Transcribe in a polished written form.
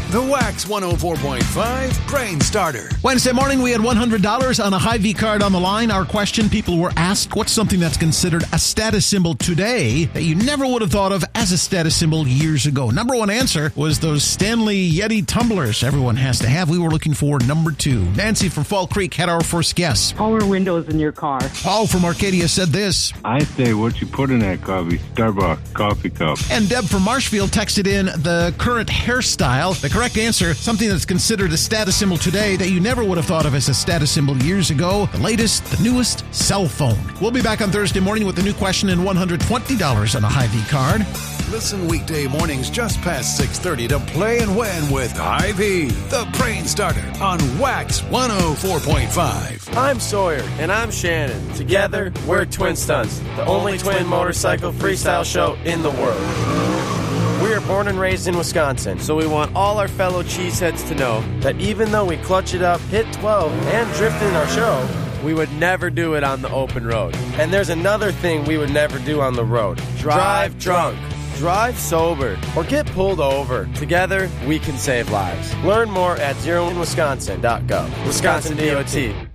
The Wax 104.5 Brain Starter. Wednesday morning, we had $100 on a Hy-Vee card on the line. Our question, people were asked, what's something that's considered a status symbol today that you never would have thought of as a status symbol years ago? Number one answer was those Stanley Yeti tumblers everyone has to have. We were looking for number two. Nancy from Fall Creek had our first guess. Power windows in your car. Paul from Arcadia said this. I say what you put in that coffee, Starbucks coffee cup. And Deb from Marshfield texted in the current hairstyle. The correct answer, something that's considered a status symbol today that you never would have thought of as a status symbol years ago. The latest, the newest, cell phone. We'll be back on Thursday morning with a new question and $120 on a Hy-Vee card. Listen weekday mornings just past 6:30 to Play and Win with Hy-Vee, the Brain Starter on Wax 104.5. I'm Sawyer. And I'm Shannon. Together, we're Twin Stunts, the only twin motorcycle freestyle show in the world. We are born and raised in Wisconsin, so we want all our fellow cheeseheads to know that even though we clutch it up, hit 12, and drift in our show, we would never do it on the open road. And there's another thing we would never do on the road. Drive drunk. Drive sober or get pulled over. Together, we can save lives. Learn more at zeroinwisconsin.gov. Wisconsin DOT.